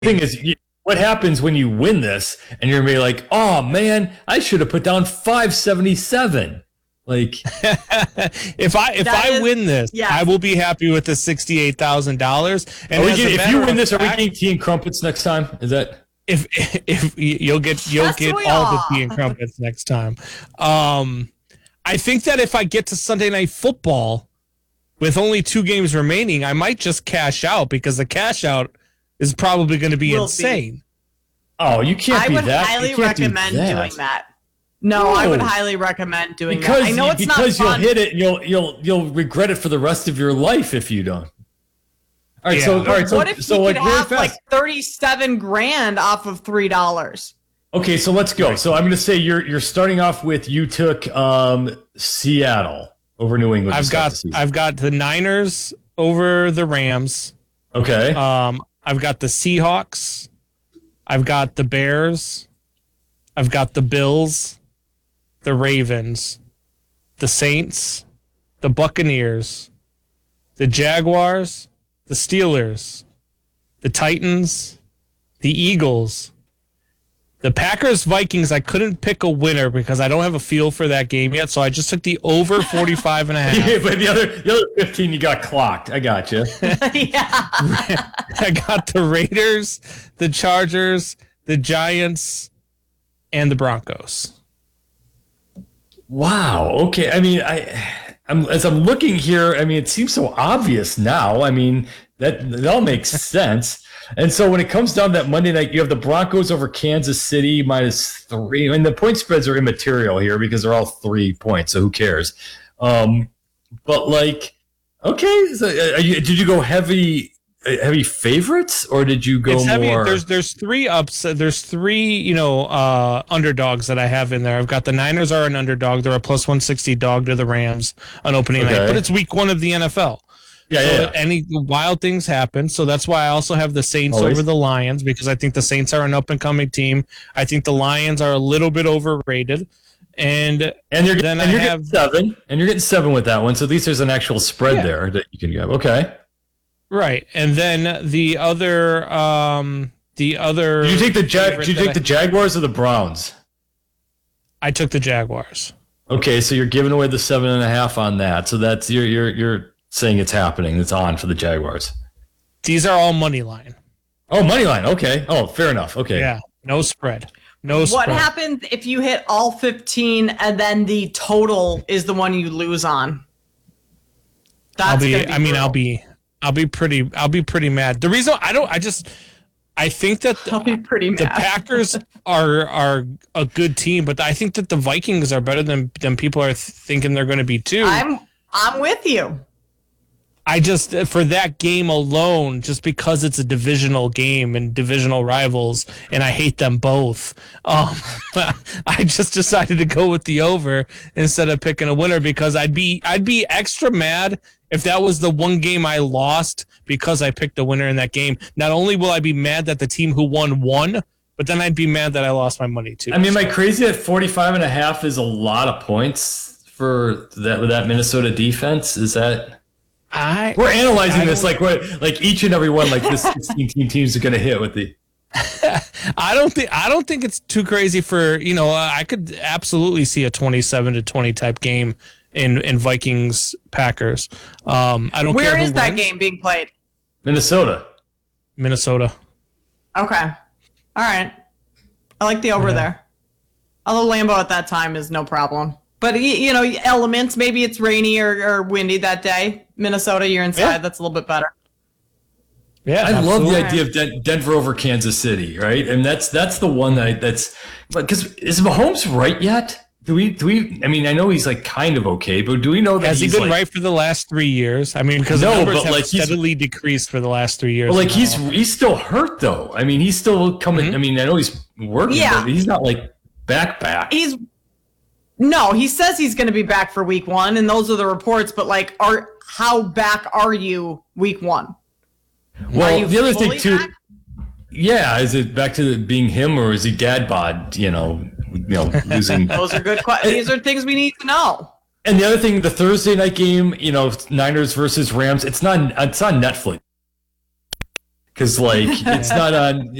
thing is, what happens when you win this and you're gonna be like, oh man, I should have put down 577. Like, if I win this, I will be happy with the $68,000. And if you win this, are we getting tea and crumpets next time? Is that if you'll get all the tea and crumpets next time? I think that if I get to Sunday Night Football with only 2 games remaining, I might just cash out because the cash out is probably going to be insane. Oh, you can't be that. I would highly recommend doing that. No, I would highly recommend doing that. I know it's not fun. Because you'll hit it, you'll regret it for the rest of your life if you don't. All right, what if you could have like $37,000 off of $3? Okay, so let's go. So I'm going to say you're starting off with you took Seattle over New England. I've got the Niners over the Rams. Okay. I've got the Seahawks. I've got the Bears. I've got the Bills, the Ravens, the Saints, the Buccaneers, the Jaguars, the Steelers, the Titans, the Eagles, the Packers, Vikings. I couldn't pick a winner because I don't have a feel for that game yet, so I just took the over 45.5. Yeah, but the other 15 you got clocked. I got you. Yeah. I got the Raiders, the Chargers, the Giants, and the Broncos. Wow. Okay. I mean, as I'm looking here, I mean, it seems so obvious now. I mean, that all makes sense. And so when it comes down to that Monday night, you have the Broncos over Kansas City -3. I mean, the point spreads are immaterial here because they're all 3 points, so who cares? But like, okay, so did you go heavy favorites or did you go more? There's 3 ups. There's 3 underdogs that I have in there. I've got the Niners are an underdog. They're a +160 dog to the Rams on opening night, but it's week 1 of the NFL. Yeah. Any wild things happen. So that's why I also have the Saints over the Lions because I think the Saints are an up-and-coming team. I think the Lions are a little bit overrated. And you're getting 7. And you're getting 7 with that one. So at least there's an actual spread there that you can have. Okay. Right. And then the other Did you take the Jaguars or the Browns? I took the Jaguars. Okay, so you're giving away the 7.5 on that. So that's you're saying it's happening. It's on for the Jaguars. These are all money line. Oh, money line. Okay. Oh, fair enough. Okay. Yeah. No spread. What happens if you hit all 15 and then the total is the one you lose on? I'll be pretty mad. The reason I think that the Packers are a good team, but I think that the Vikings are better than people are thinking they're going to be too. I'm with you. I just, for that game alone, just because it's a divisional game and divisional rivals, and I hate them both, I just decided to go with the over instead of picking a winner because I'd be extra mad if that was the one game I lost because I picked a winner in that game. Not only will I be mad that the team who won, but then I'd be mad that I lost my money too. I mean, am I crazy that 45.5 is a lot of points for that Minnesota defense? Is that... We're analyzing this like each and every one like this 16 teams are going to hit with the. I don't think it's too crazy for I could absolutely see a 27-20 type game in Vikings Packers. I don't. Where is that game being played? Minnesota. Okay. All right. I like the over there. Although Lambeau at that time is no problem. But, elements, maybe it's rainy or windy that day. Minnesota, you're inside. Yeah. That's a little bit better. Yeah, I love the idea of Denver over Kansas City, right? And that's the one that's because is Mahomes right yet? Do we? I mean, I know he's like kind of okay, but do we know that has he been right for the last 3 years? I mean, because the numbers have steadily decreased for the last 3 years. Well, like he's still hurt though. I mean, he's still coming. Mm-hmm. I mean, I know he's working, but he's not like back. No, he says he's going to be back for week 1, and those are the reports. But how back are you week 1? Well, the other thing too, is it back to being him or is he dad bod? Losing. Those are good questions. These are things we need to know. And the other thing, the Thursday night game, Niners versus Rams. It's on Netflix. because like it's not on